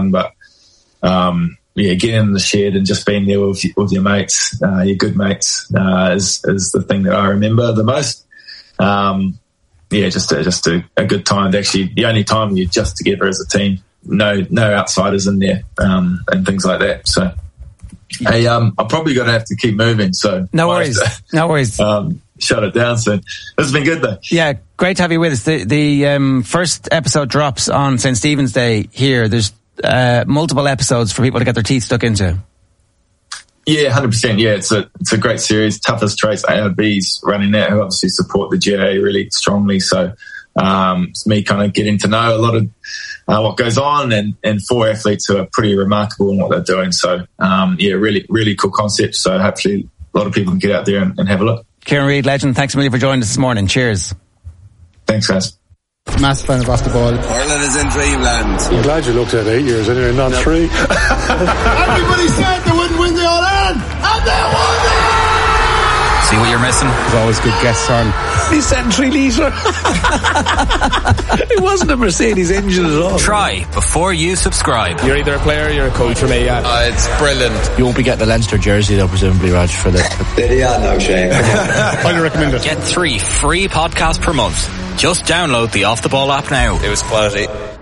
fun. But getting in the shed and just being there with your mates, your good mates, is the thing that I remember the most. Just a good time. Actually, the only time you're just together as a team. No outsiders in there, and things like that. So, hey, I'm probably going to have to keep moving. So no worries. Shut it down soon. This has been good though. Yeah, great to have you with us. The first episode drops on St. Stephen's Day here. There's multiple episodes for people to get their teeth stuck into. Yeah, 100%. Yeah, it's a great series. Toughest Traits ARB's running that, who obviously support the GA really strongly. So it's me kind of getting to know a lot of what goes on, and 4 athletes who are pretty remarkable in what they're doing. So really, really cool concept. So hopefully a lot of people can get out there and have a look. Kieran Reid, legend, thanks a million for joining us this morning. Cheers. Thanks, guys. Massive fan of Off the Ball. Ireland is in dreamland. I'm glad you looked at 8 years anyway, not 3. Everybody said they wouldn't win the All-Ireland, and they won it! See what you're missing? There's always good guests on. He said 3 litre. It wasn't a Mercedes engine at all. Try before you subscribe. You're either a player or you're a coach for me, yeah. It's brilliant. You won't be getting the Leinster jersey though, presumably, Raj, for that. No shame. Highly recommend it. Get 3 free podcasts per month. Just download the Off the Ball app now. It was quality.